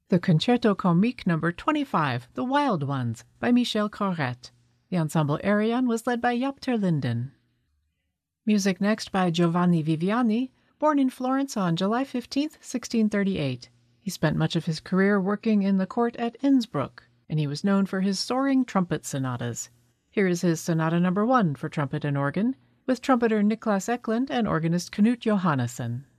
The Concerto Comique No. 25, The Wild Ones, by Michel Corrette. The ensemble Arion was led by Jaap ter Linden. Music next by Giovanni Viviani, born in Florence on July 15, 1638. He spent much of his career working in the court at Innsbruck, and he was known for his soaring trumpet sonatas. Here is his Sonata No. 1 for trumpet and organ, with trumpeter Niklas Eklund and organist Knut Johannesson.